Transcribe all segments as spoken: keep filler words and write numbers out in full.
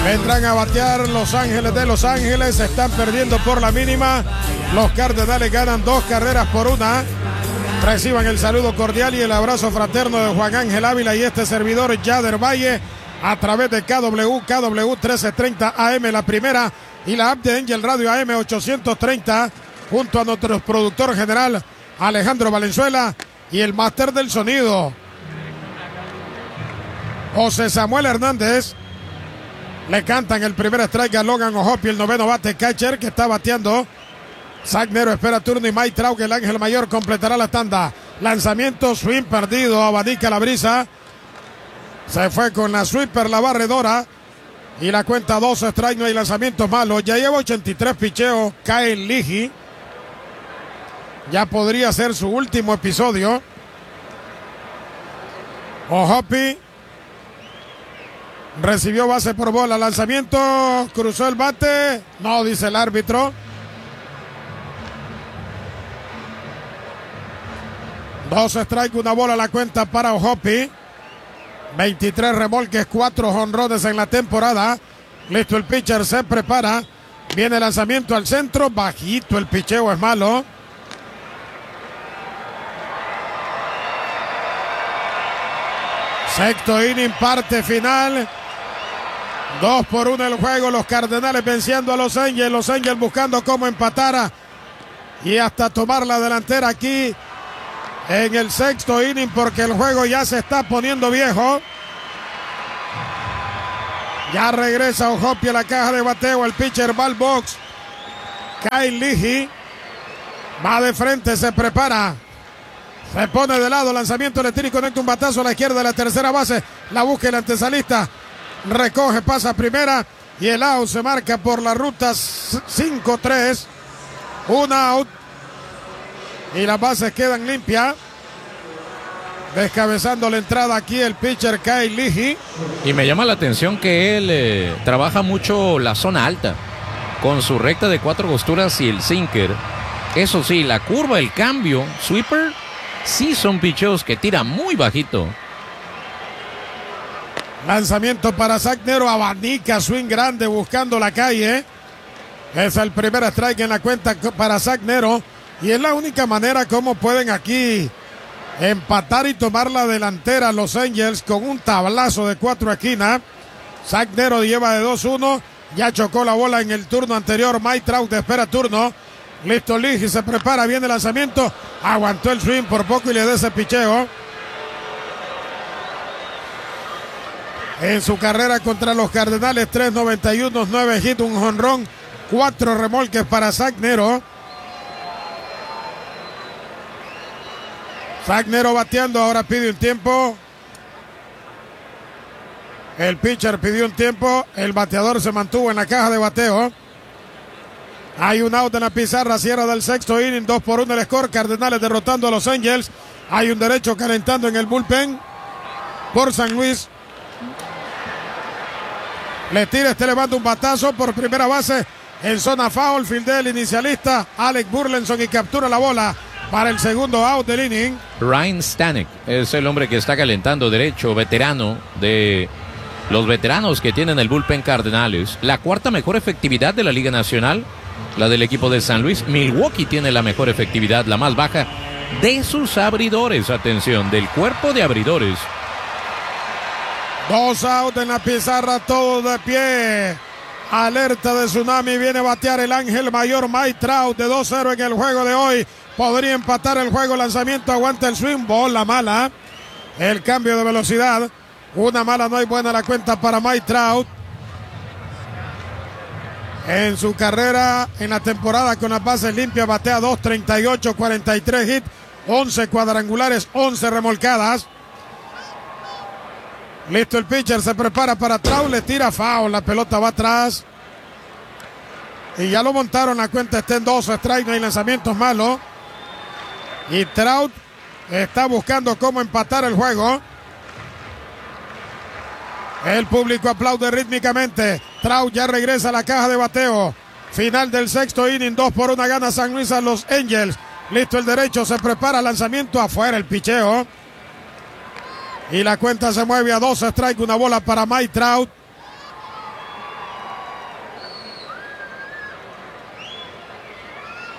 Vendrán a batear Los Ángeles de Los Ángeles. Están perdiendo por la mínima. Los Cardenales ganan dos carreras por una. Reciban el saludo cordial y el abrazo fraterno de Juan Ángel Ávila y este servidor Yader Valle a través de K W, K W trece treinta A M, la primera, y la app de Angel Radio A M ochocientos treinta, junto a nuestro productor general Alejandro Valenzuela y el máster del sonido José Samuel Hernández. Le cantan el primer strike a Logan O'Hoppe, el noveno bate catcher que está bateando. Zach Nero espera turno y Mike Trout, el ángel mayor, completará la tanda. Lanzamiento, swing perdido, abanica la brisa. Se fue con la sweeper, la barredora. Y la cuenta dos strike, no hay lanzamientos malos. Ya lleva ochenta y tres picheos Kyle Leahy. Ya podría ser su último episodio. O'Hoppe recibió base por bola. Lanzamiento, cruzó el bate. No, dice el árbitro. Dos strikes, una bola, la cuenta para O'Hoppe. veintitrés remolques, cuatro jonrones en la temporada. Listo el pitcher, se prepara. Viene el lanzamiento al centro, bajito, el picheo es malo. Sexto inning, parte final. Dos por uno el juego. Los Cardenales venciendo a Los Angels. Los Angels buscando cómo empatar y hasta tomar la delantera aquí en el sexto inning, porque el juego ya se está poniendo viejo. Ya regresa O'Hoppe a la caja de bateo. El pitcher va al box. Kyle Leahy va de frente, se prepara. Se pone de lado, lanzamiento, le tira y conecta un batazo a la izquierda de la tercera base. La busca el antesalista. Recoge, pasa a primera. Y el out se marca por la ruta cinco tres. Un out. Y las bases quedan limpias. Descabezando la entrada aquí el pitcher Kyle Leahy. Y me llama la atención que él eh, trabaja mucho la zona alta con su recta de cuatro costuras y el sinker. Eso sí, la curva, el cambio, sweeper, sí son picheos que tira muy bajito. Lanzamiento para Zach Nero, abanica, swing grande buscando la calle. Es el primer strike en la cuenta para Zach Nero. Y es la única manera como pueden aquí empatar y tomar la delantera Los Angels, con un tablazo de cuatro esquinas. Zach Nero lleva de dos uno. Ya chocó la bola en el turno anterior. Mike Trout espera turno. Listo Leahy, se prepara, viene el lanzamiento. Aguantó el swing por poco y le da ese picheo. En su carrera contra los Cardenales, tres noventa y uno, nueve hits, un jonrón, cuatro remolques para Zach Nero. Zach Nero bateando, ahora pide un tiempo. El pitcher pidió un tiempo, el bateador se mantuvo en la caja de bateo. Hay un out en la pizarra, cierra del sexto inning, dos por uno el score. Cardenales derrotando a Los Angels. Hay un derecho calentando en el bullpen por San Luis. Le tira, este levanta un batazo por primera base en zona foul. Fildea el inicialista Alec Burleson y captura la bola para el segundo out del inning. Ryan Stanek es el hombre que está calentando derecho, veterano de los veteranos que tienen el bullpen Cardenales. La cuarta mejor efectividad de la Liga Nacional, la del equipo de San Luis. Milwaukee tiene la mejor efectividad, la más baja de sus abridores. Atención, del cuerpo de abridores. Dos out en la pizarra, todo de pie. Alerta de tsunami, viene a batear el ángel mayor Mike Trout de dos cero en el juego de hoy. Podría empatar el juego, lanzamiento, aguanta el swing, bola mala. El cambio de velocidad, una mala, no hay buena la cuenta para Mike Trout. En su carrera, en la temporada con las bases limpias, batea dos treinta y ocho, cuarenta y tres hits, once cuadrangulares, once remolcadas. Listo el pitcher, se prepara para Trout, le tira foul, la pelota va atrás. Y ya lo montaron, la cuenta está en dos strikes, no hay lanzamientos malos. Y Trout está buscando cómo empatar el juego. El público aplaude rítmicamente. Trout ya regresa a la caja de bateo. Final del sexto inning, dos por una gana San Luis a Los Angels. Listo el derecho, se prepara, lanzamiento afuera, el picheo. Y la cuenta se mueve a dos strikes, una bola para Mike Trout.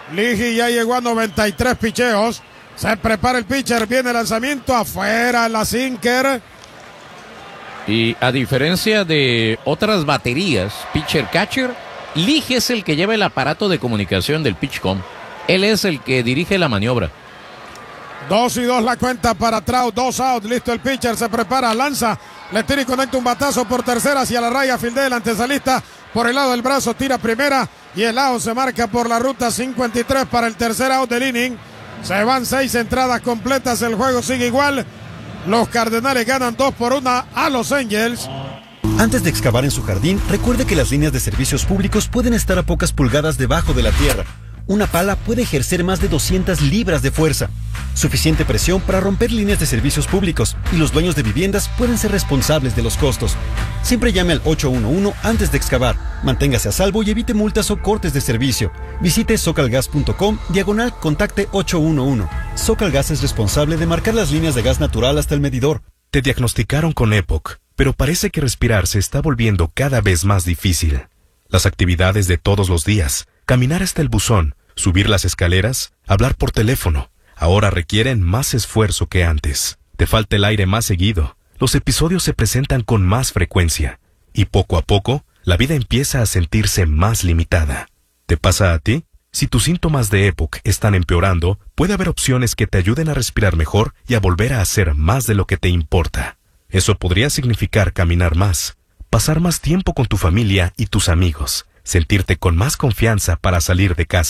Ligi ya llegó a noventa y tres picheos. Se prepara el pitcher, viene el lanzamiento, afuera la sinker. Y a diferencia de otras baterías, pitcher-catcher, Ligi es el que lleva el aparato de comunicación del PitchCom. Él es el que dirige la maniobra. Dos y dos la cuenta para Trout, dos out, listo el pitcher, se prepara, lanza, le tira y conecta un batazo por tercera hacia la raya, fildea el antesalista por el lado del brazo, tira primera y el out se marca por la ruta cincuenta y tres para el tercer out del inning. Se van seis entradas completas, el juego sigue igual. Los Cardenales ganan dos por una a Los Angels. Antes de excavar en su jardín, recuerde que las líneas de servicios públicos pueden estar a pocas pulgadas debajo de la tierra. Una pala puede ejercer más de doscientas libras de fuerza. Suficiente presión para romper líneas de servicios públicos, y los dueños de viviendas pueden ser responsables de los costos. Siempre llame al ocho uno uno antes de excavar. Manténgase a salvo y evite multas o cortes de servicio. Visite socalgas punto com, diagonal contacte ocho uno uno. Socalgas es responsable de marcar las líneas de gas natural hasta el medidor. Te diagnosticaron con E P O C, pero parece que respirar se está volviendo cada vez más difícil. Las actividades de todos los días, caminar hasta el buzón, subir las escaleras, hablar por teléfono, ahora requieren más esfuerzo que antes. Te falta el aire más seguido, los episodios se presentan con más frecuencia, y poco a poco, la vida empieza a sentirse más limitada. ¿Te pasa a ti? Si tus síntomas de E P O C están empeorando, puede haber opciones que te ayuden a respirar mejor y a volver a hacer más de lo que te importa. Eso podría significar caminar más, pasar más tiempo con tu familia y tus amigos, sentirte con más confianza para salir de casa.